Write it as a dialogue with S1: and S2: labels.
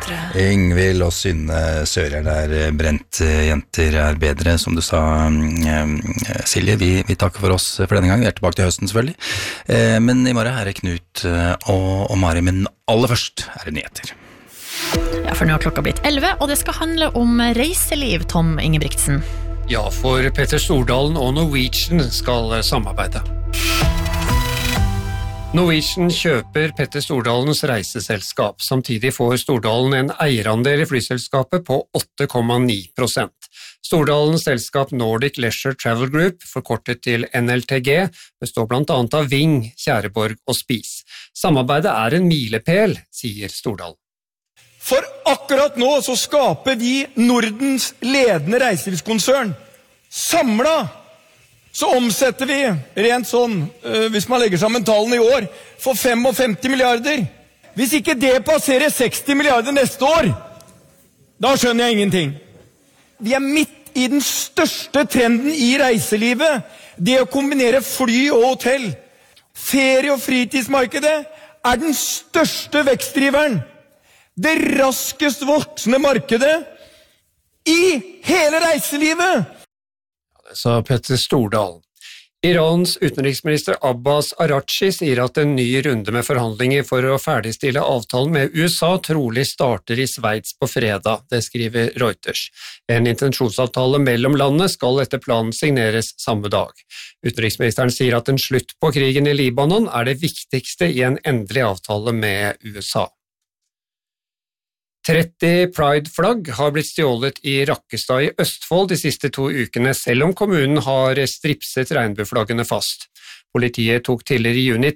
S1: Ingvild og Synne Sørjern er brent jenter er bedre, som du sa, Silje. Vi takker for oss for denne gang. Vi er tilbake til høsten selvfølgelig. Men i morgen er det Knut og Mari, men aller først er det nyheter.
S2: Ja, for nå har klokka blitt 11, og det skal handle om reiseliv, Tom Ingebrigtsen.
S3: Ja, for Petter Stordalen og Norwegian skal samarbeide. Norwegian kjøper Petter Stordalens reiseselskap. Samtidig får Stordalen en eierandel i flyselskapet på 8,9%. Stordalens selskap Nordic Leisure Travel Group, forkortet til NLTG, består blant annet av Ving, Tjæreborg og Spis. Samarbeidet er en milepæl, sier Stordalen.
S4: For akkurat nå så skaper vi Nordens ledende reiselivskonsern. Samlet så omsetter vi rent sånn, hvis man legger sammen tallene i år, for 55 milliarder. Hvis ikke det passerer 60 milliarder neste år, da skjønner jeg ingenting. Vi er midt i den største trenden i reiselivet, det å kombinere fly og hotell. Ferie- og fritidsmarkedet er den største vekstdriveren. Det raskest voksende markedet i hele reiselivet.
S3: Det sa Petter Stordalen. Irans utenriksminister Abbas Araghchi sier at en ny runde med forhandlinger for å ferdigstille avtalen med USA trolig starter i Sveits på fredag, det skriver Reuters. En intensjonsavtale mellom landene skal etter planen signeres samme dag. Utenriksministeren sier at en slutt på krigen i Libanon er det viktigste i en endelig avtale med USA. 30 Pride-flagg har blitt stjålet i Rakkestad i Østfold de siste 2 ukene, selv om kommunen har stripset regnbueflaggene fast. Politiet tok tidligere i juni